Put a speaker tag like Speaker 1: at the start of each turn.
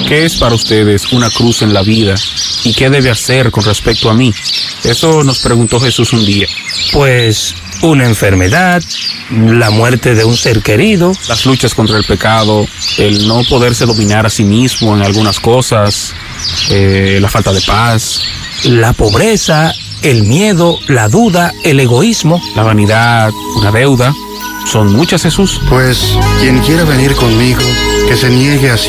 Speaker 1: ¿Qué es para ustedes una cruz en la vida y qué debe hacer con respecto a mí? Eso nos preguntó Jesús un día.
Speaker 2: Pues una enfermedad, la muerte de un ser querido,
Speaker 1: Las luchas contra el pecado, el no poderse dominar a sí mismo en algunas cosas, la falta de paz,
Speaker 2: la pobreza, el miedo, la duda, el egoísmo.
Speaker 1: la vanidad, una deuda. Son muchas, Jesús.
Speaker 3: Pues quien quiera venir conmigo, que se niegue a sí